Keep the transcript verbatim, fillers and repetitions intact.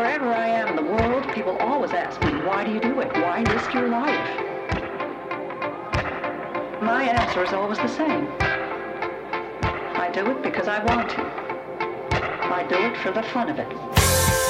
wherever I am in the world, people always ask me, why do you do it? Why risk your life? My answer is always the same. I do it because I want to. I do it for the fun of it.